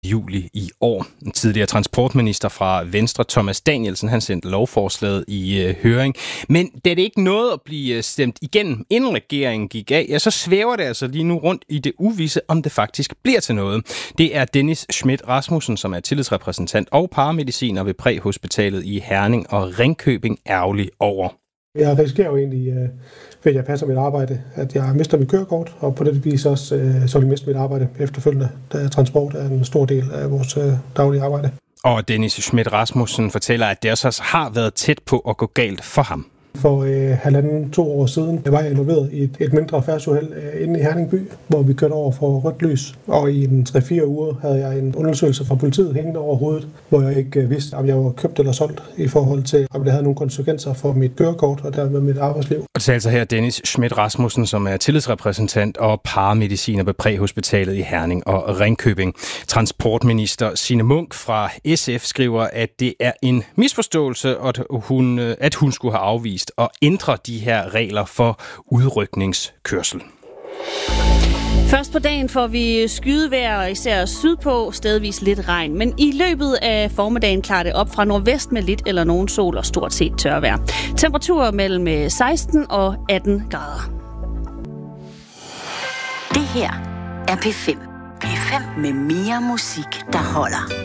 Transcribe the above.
juli i år. Den tidligere transportminister fra Venstre, Thomas Danielsen, han sendte lovforslaget i høring. Men da det ikke nåede at blive stemt igennem, inden regeringen gik af, ja, så svæver det altså lige nu rundt i det uvisse, om det faktisk bliver til noget. Det er Dennis Schmidt Rasmussen, som er tillidsrepræsentant og paramediciner ved Præhospitalet i Herning og Ringkøbing, ærgerlig over. Jeg risikerer jo egentlig, ved at jeg passer mit arbejde, at jeg mister mit kørekort, og på det vis også, så vil jeg miste mit arbejde efterfølgende, da transport er en stor del af vores daglige arbejde. Og Dennis Schmidt Rasmussen fortæller, at det også har været tæt på at gå galt for ham. For 1,5-2 år siden var jeg involveret i et mindre færdsuheld inde i Herning by, hvor vi kørte over for rødt lys. Og i 3-4 uger havde jeg en undersøgelse fra politiet hængende over hovedet, hvor jeg ikke vidste, om jeg var købt eller solgt i forhold til, om det havde nogle konsekvenser for mit kørekort og dermed mit arbejdsliv. Og det er altså her Dennis Schmidt Rasmussen, som er tillidsrepræsentant og paramediciner ved Præhospitalet i Herning og Ringkøbing. Transportminister Signe Munk fra SF skriver, at det er en misforståelse, at hun skulle have afvist at ændre de her regler for udrykningskørsel. Først på dagen får vi skydevejr, især sydpå, stedvis lidt regn. Men i løbet af formiddagen klarer det op fra nordvest med lidt eller nogen sol og stort set tørvejr. Temperaturer mellem 16 og 18 grader. Det her er P5. P5 med mere musik, der holder.